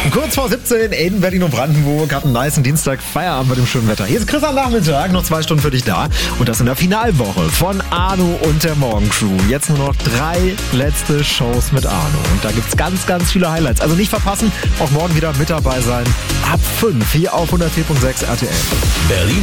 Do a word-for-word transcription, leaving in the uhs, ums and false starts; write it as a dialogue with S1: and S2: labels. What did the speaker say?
S1: Kurz vor siebzehn in Berlin und Brandenburg. Habt einen nicen Dienstag, Feierabend mit dem schönen Wetter. Hier ist Chris am Nachmittag, noch zwei Stunden für dich da. Und das in der Finalwoche von Arno und der Morgencrew. Jetzt nur noch drei letzte Shows mit Arno. Und da gibt's ganz, ganz viele Highlights. Also nicht verpassen, auch morgen wieder mit dabei sein. Ab fünf hier auf hundertvier Komma sechs R T L.
S2: Berlin